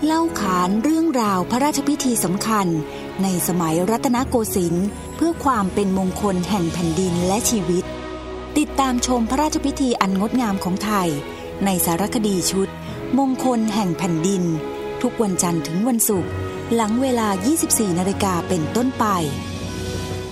เล่าขานเรื่องราวพระราชพิธีสำคัญในสมัยรัตนโกสินทร์เพื่อความเป็นมงคลแห่งแผ่นดินและชีวิตติดตามชมพระราชพิธีอันงดงามของไทยในสารคดีชุดมงคลแห่งแผ่นดินทุกวันจันทร์ถึงวันศุกร์หลังเวลา 24 นาฬิกาเป็นต้นไป